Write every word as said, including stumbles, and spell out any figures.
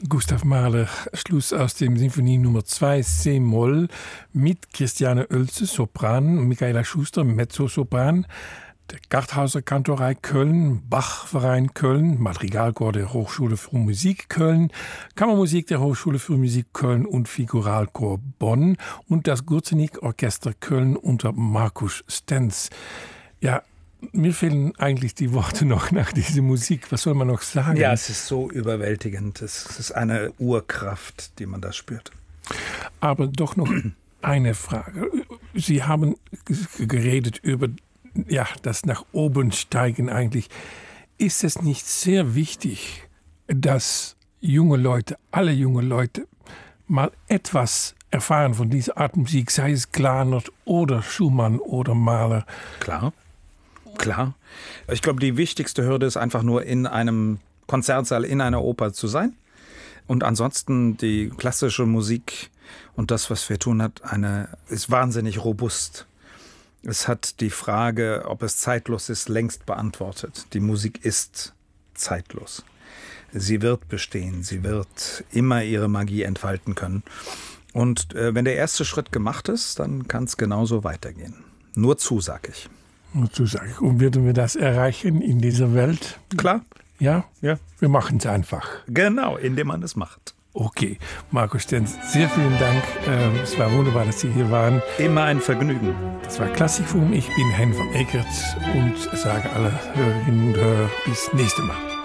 Gustav Mahler, Schluss aus dem Sinfonie Nummer zwei C-Moll mit Christiane Oelze, Sopran, Michaela Schuster, Mezzosopran, der Garthauser Kantorei Köln, Bachverein Köln, Madrigalchor der Hochschule für Musik Köln, Kammermusik der Hochschule für Musik Köln und Figuralchor Bonn und das Gurzenik Orchester Köln unter Markus Stenz. Ja, mir fehlen eigentlich die Worte noch nach dieser Musik. Was soll man noch sagen? Ja, es ist so überwältigend. Es ist eine Urkraft, die man da spürt. Aber doch noch eine Frage. Sie haben geredet über ja, das nach oben steigen eigentlich. Ist es nicht sehr wichtig, dass junge Leute, alle junge Leute, mal etwas erfahren von dieser Art Musik, sei es Glanert oder Schumann oder Mahler? Klar. Klar. Ich glaube, die wichtigste Hürde ist einfach nur in einem Konzertsaal, in einer Oper zu sein. Und ansonsten die klassische Musik und das, was wir tun, hat eine, ist wahnsinnig robust. Es hat die Frage, ob es zeitlos ist, längst beantwortet. Die Musik ist zeitlos. Sie wird bestehen, sie wird immer ihre Magie entfalten können. Und äh, wenn der erste Schritt gemacht ist, dann kann es genauso weitergehen. Nur zu, sag ich. Und würden wir das erreichen in dieser Welt? Klar. Ja? Ja. Wir machen es einfach. Genau, indem man es macht. Okay. Markus Stenz, sehr vielen Dank. Es war wunderbar, dass Sie hier waren. Immer ein Vergnügen. Das war Klassikforum. Ich bin Hein van Ekert und sage alle Hörerinnen und Hörer bis nächste Mal.